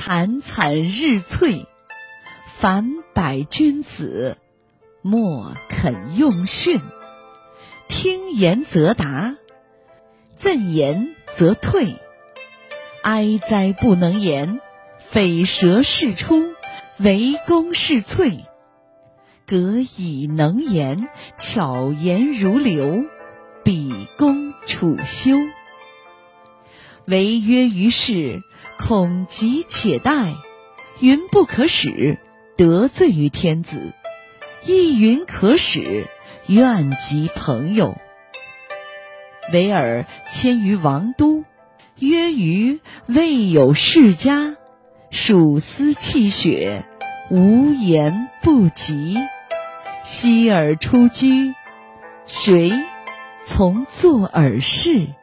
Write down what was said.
惨惨日淬，凡百君子，莫肯用训。听言则达，赠言则退。哀哉不能言，匪舌是出，惟恭是粹。葛以能言，巧言如流，比公处修。惟曰于世，恐急且待。云不可使，得罪于天子；亦云可使，怨及朋友。惟尔迁于王都，曰于未有世家，属斯气血，无言不及。息尔出居，谁从作尔事？